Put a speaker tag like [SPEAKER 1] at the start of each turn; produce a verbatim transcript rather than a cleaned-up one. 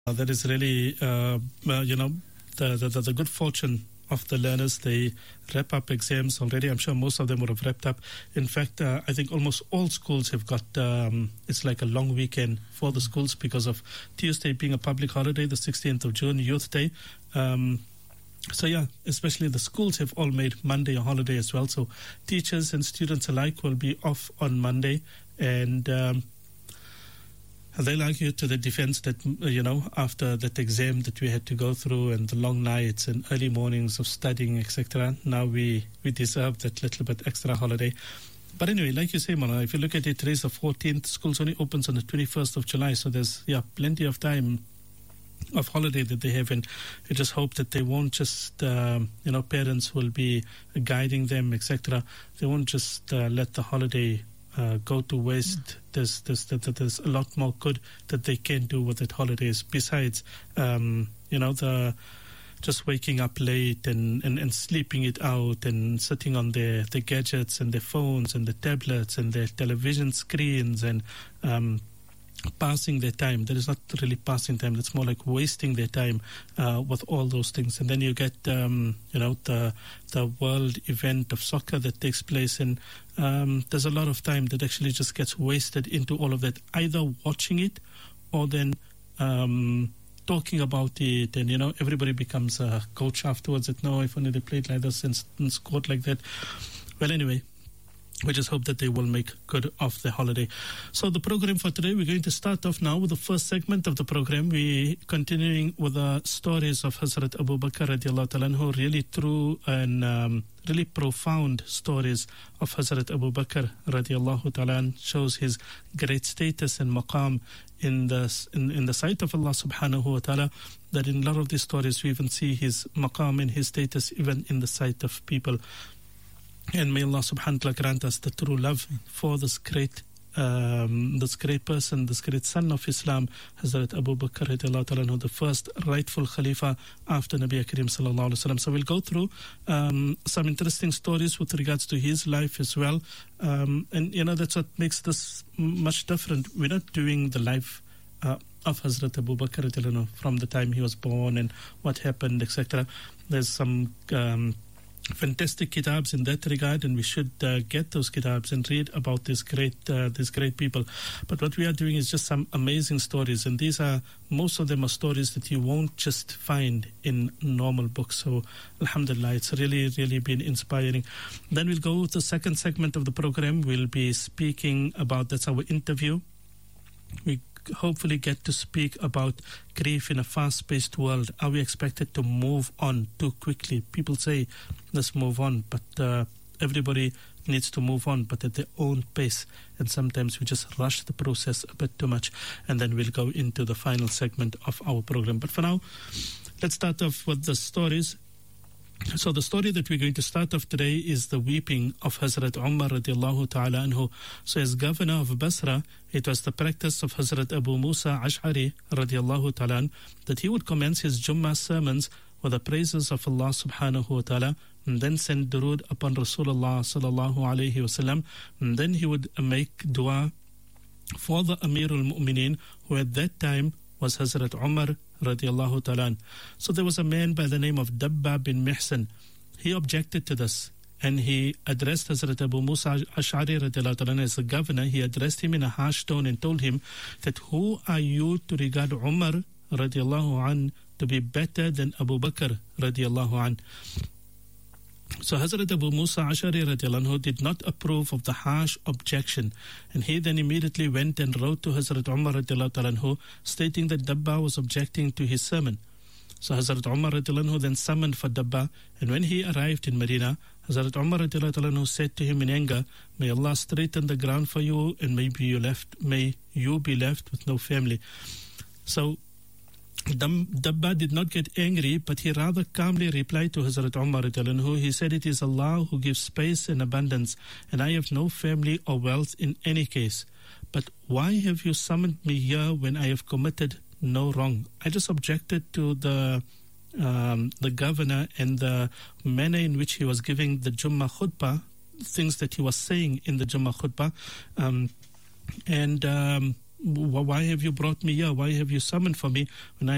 [SPEAKER 1] That is really, uh, uh, you know, the, the, the good fortune of the learners. They wrap up exams already. I'm sure most of them would have wrapped up. In fact, uh, I think almost all schools have got, um, it's like a long weekend for the schools because of Tuesday being a public holiday, the sixteenth of June, Youth Day. Um, so yeah, especially the schools have all made Monday a holiday as well. So teachers and students alike will be off on Monday. And um, they'll argue to the defense that, you know, after that exam that we had to go through and the long nights and early mornings of studying, et cetera, now we, we deserve that little bit extra holiday. But anyway, like you say, Mona, if you look at it, today's the fourteenth, schools only opens on the twenty-first of July, so there's, yeah, plenty of time of holiday that they have, and I just hope that they won't just, um, you know, parents will be guiding them, et cetera. They won't just uh, let the holiday Uh, go to waste. There's, there's, there's a lot more good that they can do with that holidays. Besides, um, you know, the just waking up late and, and, and sleeping it out and sitting on their, their gadgets and their phones and the tablets and their television screens and um, passing their time. That is not really passing time. That's more like wasting their time uh, with all those things. And then you get, um, you know, the the world event of soccer that takes place, and um, there's a lot of time that actually just gets wasted into all of that, either watching it or then um, talking about it. And, you know, everybody becomes a coach afterwards that, no, if only they played like this and, and scored like that. Well, anyway, we just hope that they will make good of the holiday. So the program for today, we're going to start off now with the first segment of the program. We're continuing with the stories of Hazrat Abu Bakr radiallahu ta'ala anhu, really true and um, really profound stories of Hazrat Abu Bakr radiallahu ta'ala anhu, shows his great status and maqam in the, in, in the sight of Allah subhanahu wa ta'ala, that in a lot of these stories we even see his maqam and his status even in the sight of people. And may Allah subhanahu wa ta'ala grant us the true love for this great um, this great person, this great son of Islam, Hazrat Abu Bakr radiallahu ta'ala, the first rightful Khalifa after Nabi Karim sallallahu alaihi wasallam. So we'll go through um, some interesting stories with regards to his life as well. Um, and, you know, that's what makes this much different. We're not doing the life uh, of Hazrat Abu Bakr radiallahu from the time he was born and what happened, et cetera. There's some Um, fantastic kitabs in that regard, and we should uh, get those kitabs and read about these great uh, these great people. But what we are doing is just some amazing stories, and these are, most of them are stories that you won't just find in normal books. So alhamdulillah, it's really really been inspiring. Then we'll go to the second segment of the program. We'll be speaking about, that's our interview. We hopefully get to speak about grief in a fast-paced world. Are we expected to move on too quickly? People say, let's move on, but uh, everybody needs to move on, but at their own pace. And sometimes we just rush the process a bit too much. And then we'll go into the final segment of our program. But for now, let's start off with the stories. So the story that we're going to start off today is the weeping of Hazrat Umar radiallahu ta'ala anhu. So as governor of Basra, it was the practice of Hazrat Abu Musa Ash'ari radiallahu ta'ala that he would commence his Jummah sermons with the praises of Allah subhanahu wa ta'ala, and then send durood upon Rasulullah sallallahu alayhi wasallam, and then he would make dua for the Amirul Mu'mineen, who at that time was Hazrat Umar radiallahu ta'ala. So there was a man by the name of Dabba bin Mihsan. He objected to this, and he addressed Hazrat Abu Musa Ash'ari radiallahu ta'ala as the governor. He addressed him in a harsh tone and told him that, who are you to regard Umar radiallahu an to be better than Abu Bakr radiallahu an? So Hazrat Abu Musa Ash'ari radiallahu anhu did not approve of the harsh objection, and he then immediately went and wrote to Hazrat Umar radiallahu anhu, stating that Dabba was objecting to his sermon. So Hazrat Umar radiallahu anhu then summoned for Dabba, and when he arrived in Medina, Hazrat Umar radiallahu anhu said to him in anger, may Allah straighten the ground for you, and maybe you left, may you be left with no family. So Dabba did not get angry, but he rather calmly replied to Hazrat Umar radiallahu anhu. He said, it is Allah who gives space and abundance, and I have no family or wealth in any case. But why have you summoned me here when I have committed no wrong? I just objected to the um, the governor and the manner in which he was giving the Jummah khutbah, things that he was saying in the Jummah khutbah, um, and um, why have you brought me here? Why have you summoned for me when I